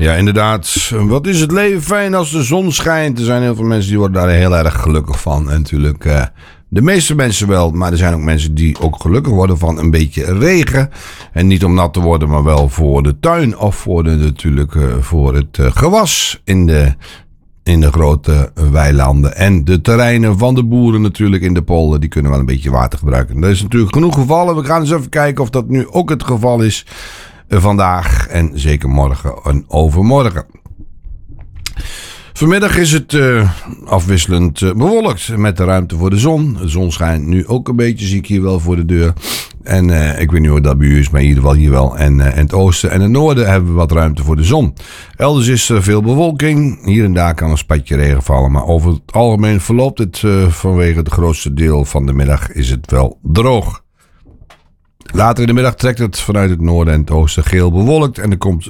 Ja, inderdaad. Wat is het leven fijn als de zon schijnt? Er zijn heel veel mensen die worden daar heel erg gelukkig van. En natuurlijk de meeste mensen wel. Maar er zijn ook mensen die ook gelukkig worden van een beetje regen. En niet om nat te worden, maar wel voor de tuin. Of voor voor het gewas in de grote weilanden. En de terreinen van de boeren natuurlijk in de polder. Die kunnen wel een beetje water gebruiken. Er is natuurlijk genoeg gevallen. We gaan eens even kijken of dat nu ook het geval is. Vandaag en zeker morgen en overmorgen. Vanmiddag is het afwisselend bewolkt met de ruimte voor de zon. De zon schijnt nu ook een beetje, zie ik hier wel voor de deur. En ik weet niet hoe dat bij u is, maar in ieder geval hier wel. En het oosten en het noorden hebben we wat ruimte voor de zon. Elders is er veel bewolking. Hier en daar kan een spatje regen vallen. Maar over het algemeen verloopt het vanwege het grootste deel van de middag is het wel droog. Later in de middag trekt het vanuit het noorden en het oosten geel bewolkt en er komt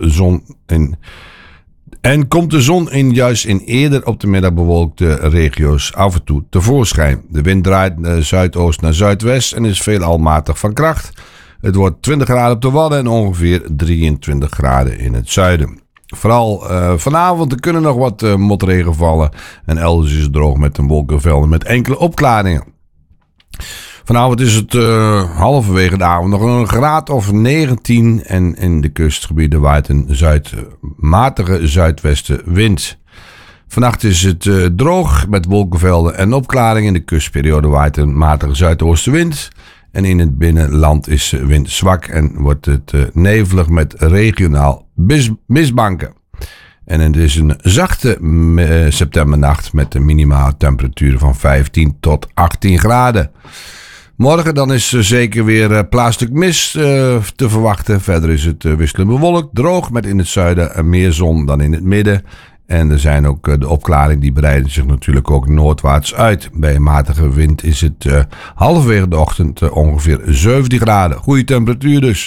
de zon juist in eerder op de middag bewolkte regio's af en toe tevoorschijn. De wind draait zuidoost naar zuidwest en is veelal matig van kracht. Het wordt 20 graden op de Wadden en ongeveer 23 graden in het zuiden. Vooral vanavond er kunnen nog wat motregen vallen en elders is het droog met een wolkenvelden met enkele opklaringen. Vanavond is het halverwege de avond nog een graad of 19 en in de kustgebieden waait een matige zuidwestenwind. Vannacht is het droog met wolkenvelden en opklaringen. In de kustperiode waait een matige zuidoostenwind. En in het binnenland is de wind zwak en wordt het nevelig met regionaal mistbanken. En het is een zachte septembernacht met een minimale temperatuur van 15 tot 18 graden. Morgen dan is er zeker weer plaatselijk mist te verwachten. Verder is het wisselend bewolkt, droog met in het zuiden meer zon dan in het midden. En er zijn ook de opklaringen die breiden zich natuurlijk ook noordwaarts uit. Bij een matige wind is het halverwege de ochtend ongeveer 17 graden. Goede temperatuur dus.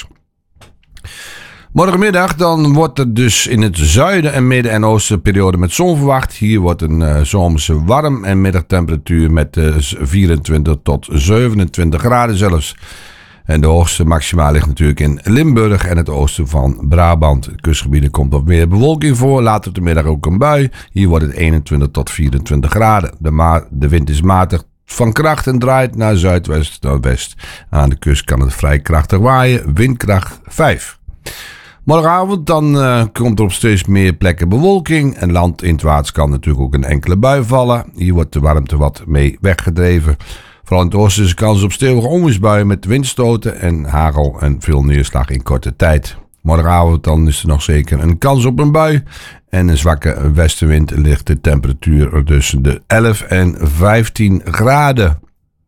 Morgenmiddag dan wordt er dus in het zuiden en midden en oosten periode met zon verwacht. Hier wordt een zomerse warm en middagtemperatuur met 24 tot 27 graden zelfs. En de hoogste maxima ligt natuurlijk in Limburg en het oosten van Brabant. De kustgebieden komt wat meer bewolking voor. Later op de middag ook een bui. Hier wordt het 21 tot 24 graden. De wind is matig van kracht en draait naar zuidwest naar west. Aan de kust kan het vrij krachtig waaien. Windkracht 5. Morgenavond dan komt er op steeds meer plekken bewolking. En landinwaarts kan natuurlijk ook een enkele bui vallen. Hier wordt de warmte wat mee weggedreven. Vooral in het oosten is er kans op stevige onweersbuien met windstoten en hagel en veel neerslag in korte tijd. Morgenavond dan is er nog zeker een kans op een bui. En een zwakke westenwind ligt de temperatuur tussen de 11 en 15 graden.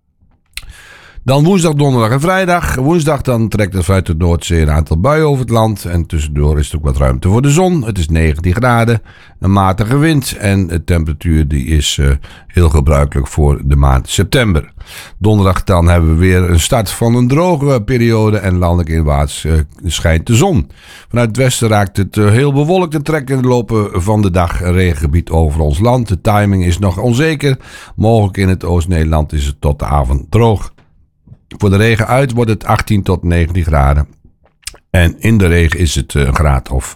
Dan woensdag, donderdag en vrijdag. Woensdag dan trekt er vanuit de Noordzee een aantal buien over het land. En tussendoor is er ook wat ruimte voor de zon. Het is 19 graden, een matige wind. En de temperatuur die is heel gebruikelijk voor de maand september. Donderdag dan hebben we weer een start van een droge periode. En landelijk inwaarts schijnt de zon. Vanuit het westen raakt het heel bewolkt en trekt in de loop van de dag een regengebied over ons land. De timing is nog onzeker. Mogelijk in het Oost-Nederland is het tot de avond droog. Voor de regen uit wordt het 18 tot 19 graden. En in de regen is het een graad of